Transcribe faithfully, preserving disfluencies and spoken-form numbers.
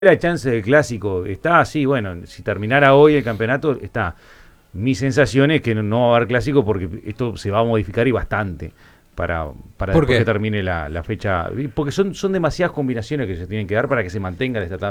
La chance del clásico está así, bueno, si terminara hoy el campeonato, está. Mi sensación es que no, no va a haber clásico porque esto se va a modificar y bastante para, para ¿Por después que qué? termine la, la fecha. Porque son, son demasiadas combinaciones que se tienen que dar para que se mantenga el